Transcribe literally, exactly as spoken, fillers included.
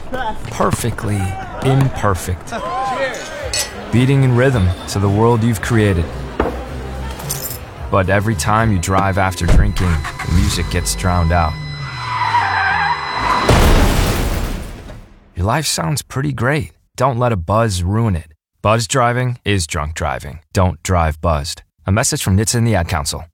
perfectly imperfect. Beating in rhythm to the world you've created. But every time you drive after drinking, the music gets drowned out. Your life sounds pretty great. Don't let a buzz ruin it. Buzz driving is drunk driving. Don't drive buzzed. A message from N H T S A and the Ad Council.